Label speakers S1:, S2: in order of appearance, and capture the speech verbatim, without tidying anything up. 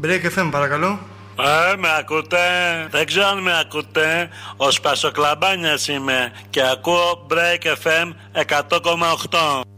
S1: Break εφ εμ, παρακαλώ.
S2: Ε, με ακούτε? Δεν ξέρω αν με ακούτε. Ο Σπασοκλαμπάνιας είμαι και ακούω Break εφ εμ εκατό κόμμα οκτώ.